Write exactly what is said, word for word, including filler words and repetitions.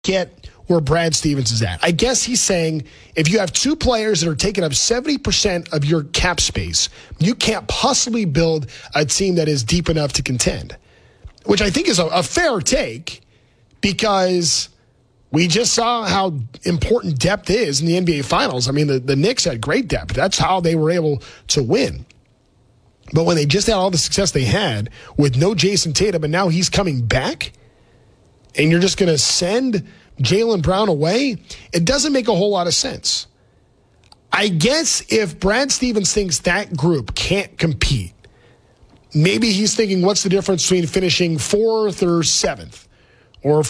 get where Brad Stevens is at. I guess he's saying if you have two players that are taking up seventy percent of your cap space, you can't possibly build a team that is deep enough to contend, which I think is a, a fair take because we just saw how important depth is in the N B A Finals. I mean, the, the Knicks had great depth. That's how they were able to win. But when they just had all the success they had with no Jason Tatum, and now he's coming back, and you're just going to send Jaylen Brown away, it doesn't make a whole lot of sense. I guess if Brad Stevens thinks that group can't compete, maybe he's thinking, what's the difference between finishing fourth or seventh or